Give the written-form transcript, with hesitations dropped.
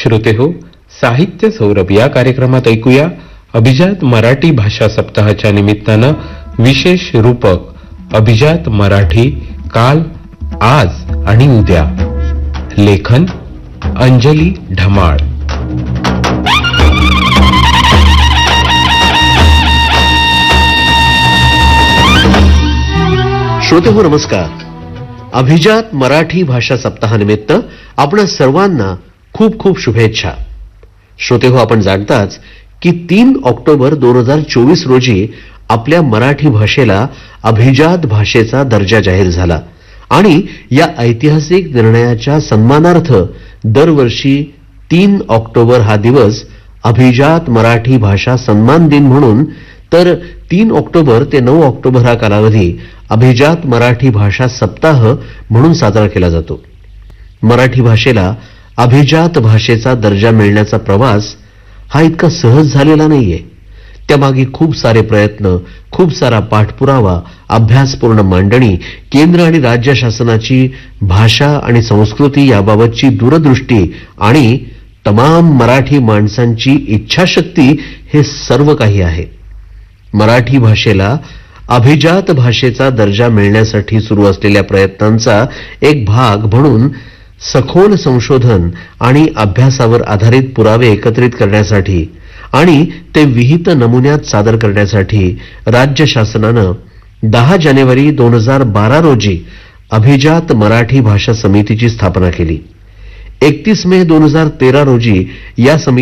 श्रोतेहो, साहित्य सौरभ या कार्यक्रमात ऐकूया अभिजात मराठी भाषा सप्ताहाच्या निमित्तानं विशेष रूपक अभिजात मराठी काल, आज आणि उद्या. लेखन अंजली ढमाळ. श्रोतेहो नमस्कार. अभिजात मराठी भाषा सप्ताहानिमित्त आपण सर्वांना खूप खूप शुभेच्छा. श्रोतेहो, आपण जाणताच की 3 ऑक्टोबर 2024 रोजी आपल्या मराठी भाषेला अभिजात भाषेचा दर्जा जाहीर झाला आणि या ऐतिहासिक निर्णयाच्या सन्मानार्थ दरवर्षी 3 ऑक्टोबर हा दिवस अभिजात मराठी भाषा सन्मान दिन म्हणून, तर 3 ऑक्टोबर ते 9 ऑक्टोबर हा कालावधी अभिजात मराठी भाषा सप्ताह म्हणून साजरा केला जातो. मराठी भाषेला अभिजात भाषेचा दर्जा मिळण्याचा प्रवास हा इतका सहज झालेला नाहीये. त्यामागे खूप सारे प्रयत्न, खूप सारा पाठपुरावा, अभ्यासपूर्ण मांडणी, केंद्र आणि राज्य शासनाची भाषा आणि संस्कृती याबाबतची दूरदृष्टी आणि तमाम मराठी माणसांची इच्छाशक्ती हे सर्व काही आहे. मराठी भाषेला अभिजात भाषेचा दर्जा मिळण्यासाठी सुरू असलेल्या प्रयत्नांचा एक भाग म्हणून सखोल संशोधन आणि अभ्यासावर आधारित पुरावे एकत्रित करण्यासाठी आणि ते विहित नमुन्यात सादर करण्यासाठी राज्य शासनाने 10 जानेवारी 2012 रोजी अभिजात मराठी भाषा समितीची स्थापना केली. 31 मे 2013 रोजी या